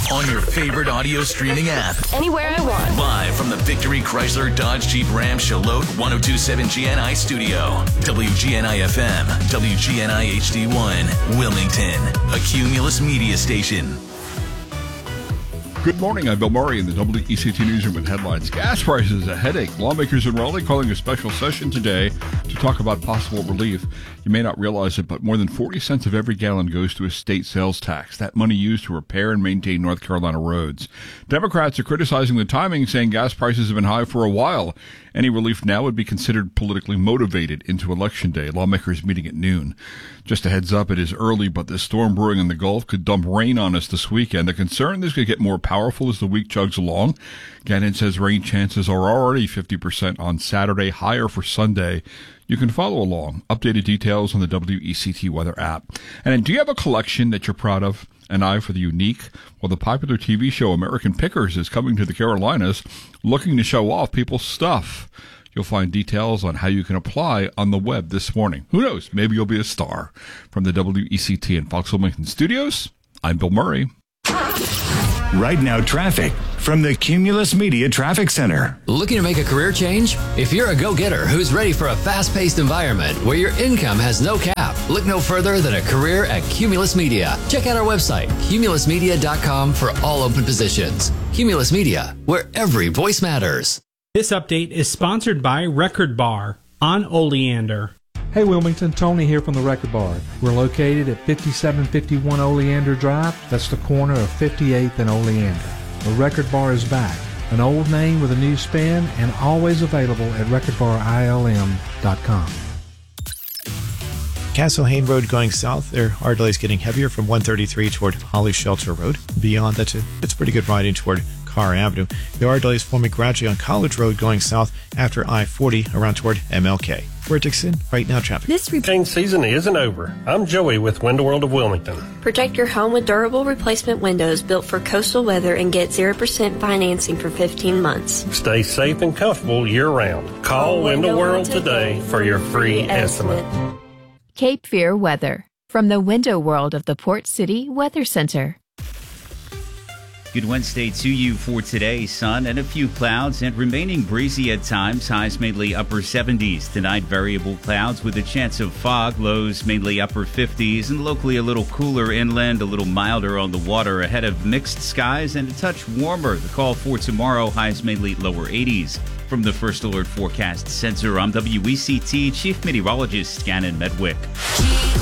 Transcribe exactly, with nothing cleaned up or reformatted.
on your favorite audio streaming app. Anywhere I want. Live from the Victory Chrysler Dodge Jeep Ram Charlotte ten twenty-seven G N I studio. W G N I F M, W G N I H D one, Wilmington, a Cumulus media station. Good morning, I'm Bill Murray in the W E C T Newsroom with headlines. Gas prices a headache. Lawmakers in Raleigh calling a special session today to talk about possible relief. You may not realize it, but more than forty cents of every gallon goes to a state sales tax. That money used to repair and maintain North Carolina roads. Democrats are criticizing the timing, saying gas prices have been high for a while. Any relief now would be considered politically motivated into Election Day. Lawmakers meeting at noon. Just a heads up, it is early, but the storm brewing in the Gulf could dump rain on us this weekend. The concern is going to get more powerful as the week chugs along. Gannon says rain chances are already fifty percent on Saturday, higher for Sunday. You can follow along. Updated details on the W E C T weather app. And do you have a collection that you're proud of? An eye for the unique? Well, the popular T V show American Pickers is coming to the Carolinas, looking to show off people's stuff. You'll find details on how you can apply on the web this morning. Who knows? Maybe you'll be a star. From the W E C T and Fox Wilmington studios, I'm Bill Murray. Right now, traffic from the Cumulus Media Traffic Center. Looking to make a career change? If you're a go-getter who's ready for a fast-paced environment where your income has no cap, look no further than a career at Cumulus Media. Check out our website, cumulus media dot com, for all open positions. Cumulus Media, where every voice matters. This update is sponsored by Record Bar on Oleander. Hey Wilmington, Tony here from the Record Bar. We're located at fifty-seven fifty-one Oleander Drive. That's the corner of fifty-eighth and Oleander. The Record Bar is back. An old name with a new spin, and always available at record bar I L M dot com. Castle Hayne Road going south, there are delays getting heavier from one thirty-three toward Holly Shelter Road. Beyond that, it's pretty good riding toward Carr Avenue. There are delays forming gradually on College Road going south after I forty around toward M L K. We're Dixon, right now traffic. This repaint season isn't over. I'm Joey with Window World of Wilmington. Protect your home with durable replacement windows built for coastal weather and get zero percent financing for fifteen months. Stay safe and comfortable year-round. Call Window World today for your free estimate. Cape Fear weather from the Window World of the Port City Weather Center. Good Wednesday to you for today. Sun and a few clouds and remaining breezy at times. Highs mainly upper seventies. Tonight, variable clouds with a chance of fog. Lows mainly upper fifties and locally a little cooler inland, a little milder on the water ahead of mixed skies and a touch warmer. The call for tomorrow, highs mainly lower eighties. From the First Alert Forecast Center, I'm W E C T Chief Meteorologist Gannon Medwick.